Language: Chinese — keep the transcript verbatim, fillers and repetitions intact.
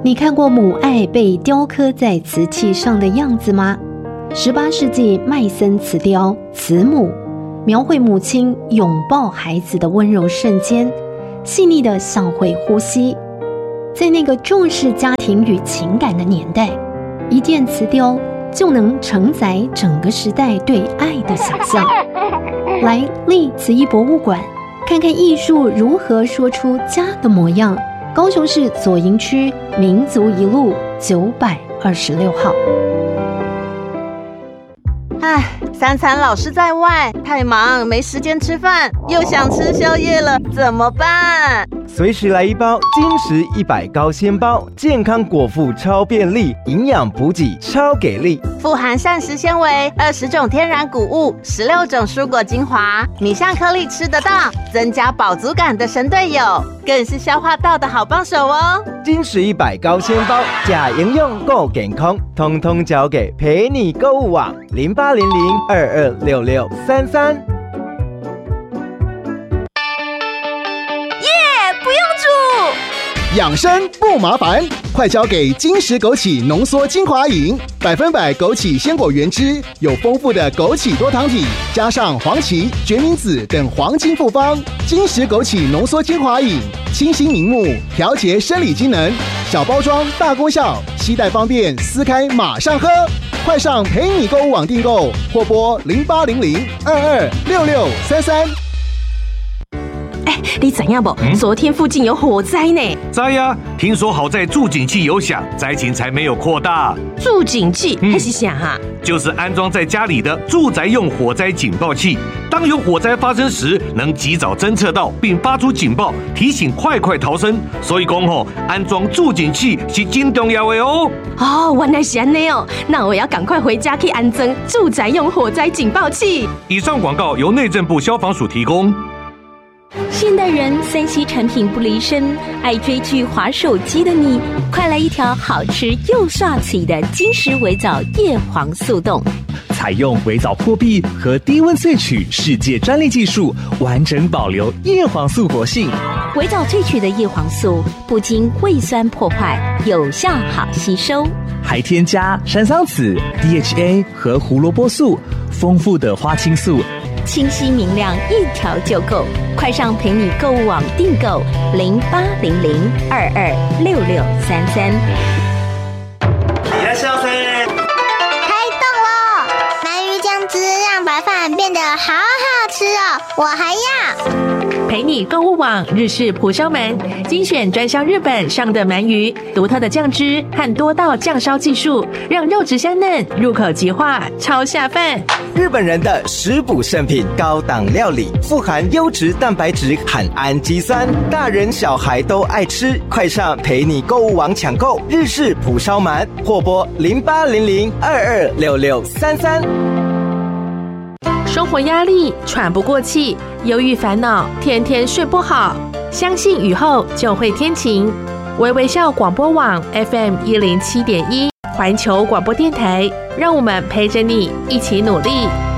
你看过母爱被雕刻在瓷器上的样子吗？十八世纪麦森瓷雕慈母，描绘母亲拥抱孩子的温柔瞬间，细腻的像会呼吸。在那个重视家庭与情感的年代，一件瓷雕就能承载整个时代对爱的想象。来历慈艺博物馆看看艺术如何说出家的模样。高雄市左营区民族一路九百二十六号。 唉，三餐老是在外，太忙没时间吃饭，又想吃宵夜了，怎么办？ 随时来一包金石一百高纤包，健康果腹超便利，营养补给超给力， 富含膳食纤维，二十种天然谷物，十六种蔬果精华，米香颗粒吃得到，增加饱足感的神队友，更是消化道的好帮手哦。 金石一百高纤包，假营养够健康，通通交给陪你购物网零八零零二二六六三三。 养生不麻烦，快交给金石枸杞浓缩精华饮，百分百枸杞鲜果原汁，有丰富的枸杞多糖体，加上黄芪、决明子等黄金复方。金石枸杞浓缩精华饮，清新明目，调节生理机能，小包装大功效，携带方便，撕开马上喝。快上陪你购物网订购，或拨零八零零二二六六三三。 哎，你知影不？嗯、昨天附近有火灾呢。 知呀，听说好在助警器有响，灾情才没有扩大。 助警器还是啥哈？ 就是安装在家里的住宅用火灾警报器，当有火灾发生时，能及早侦测到并发出警报，提醒快快逃生。所以讲吼，安装助警器是真重要的哦。 哦，原来是安尼哦，那我要赶快回家去安装住宅用火灾警报器。 以上广告由内政部消防署提供。 现代人三 C 产品不离身，爱追剧滑手机的你，快来一条好吃又刷嘴的金石微藻叶黄素冻。 采用微藻破壁和低温萃取世界专利技术，完整保留叶黄素活性。 微藻萃取的叶黄素不经胃酸破坏，有效好吸收， 还添加山桑子、D H A 和胡萝卜素，丰富的花青素， 清晰明亮，一条就够。快上陪你购物网订购零八零零二二六六三三。 いらっしゃいませ。 开动了！鳗鱼酱汁让白饭变得好好吃哦，我还要。 陪你购物网日式蒲烧鳗，精选专销日本上的鳗鱼，独特的酱汁和多道酱烧技术，让肉质香嫩，入口即化，超下饭。 日本人的食补圣品，高档料理，富含优质蛋白质和氨基酸，大人小孩都爱吃。快上陪你购物网抢购日式蒲烧鳗，或拨零八零零二二六六三三。 生活压力，喘不过气，忧郁烦恼，天天睡不好。相信雨后就会天晴。微微笑广播网 F M 一零七点一，环球广播电台，让我们陪着你一起努力。